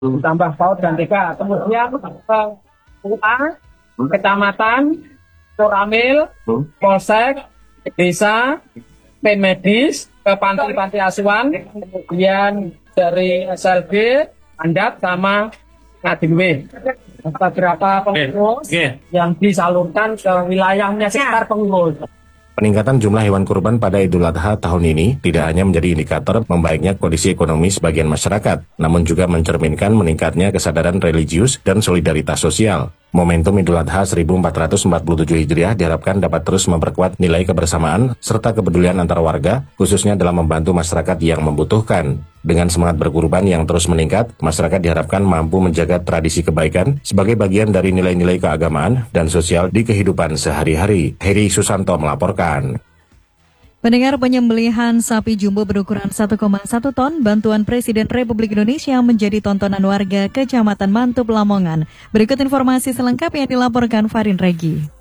ditambah PAUD dan TK. Kemudian UA, kecamatan, Koramil, Polsek, desa, tim medis, ke panti asuhan, kemudian dari SLB, Andap sama Ngadilwe. Beberapa pengurus yang disalurkan ke wilayahnya sekitar pengurus. Peningkatan jumlah hewan kurban pada Idul Adha tahun ini tidak hanya menjadi indikator membaiknya kondisi ekonomi sebagian masyarakat, namun juga mencerminkan meningkatnya kesadaran religius dan solidaritas sosial. Momentum Idul Adha 1447 Hijriah diharapkan dapat terus memperkuat nilai kebersamaan serta kepedulian antar warga, khususnya dalam membantu masyarakat yang membutuhkan. Dengan semangat berkurban yang terus meningkat, masyarakat diharapkan mampu menjaga tradisi kebaikan sebagai bagian dari nilai-nilai keagamaan dan sosial di kehidupan sehari-hari. Heri Susanto melaporkan. Pendengar, penyembelihan sapi jumbo berukuran 1,1 ton bantuan Presiden Republik Indonesia menjadi tontonan warga Kecamatan Mantub, Lamongan. Berikut informasi selengkapnya dilaporkan Farin Regi.